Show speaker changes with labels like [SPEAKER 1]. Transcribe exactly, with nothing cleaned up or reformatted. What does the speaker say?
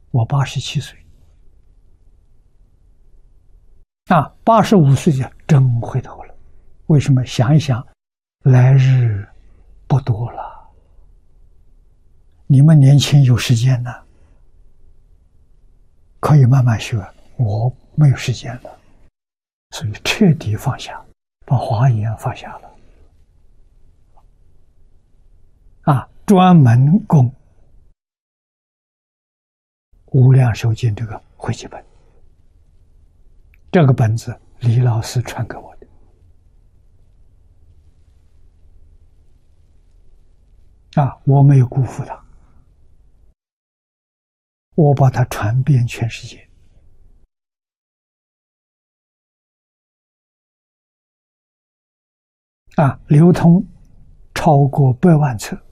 [SPEAKER 1] 我八十七岁，啊，八十五岁就真回头了。为什么？想一想，来日不多了。你们年轻有时间呢，可以慢慢学。我没有时间了，所以彻底放下，把华严放下了。啊，专门供无量寿经这个汇集本。这个本子李老师传给我的，啊，我没有辜负他，我把它传遍全世界。啊，流通超过百万册。